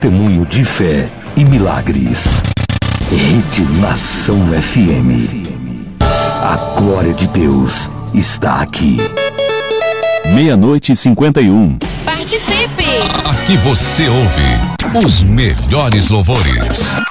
Testemunho de fé e milagres. Rede Nação FM. A glória de Deus está aqui. 00:51. Participe! Aqui você ouve os melhores louvores.